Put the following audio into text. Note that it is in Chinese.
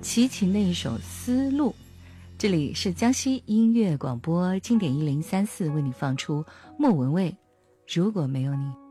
齐秦的一首《丝路》。这里是江西音乐广播经典1034为你放出莫文蔚《如果没有你》。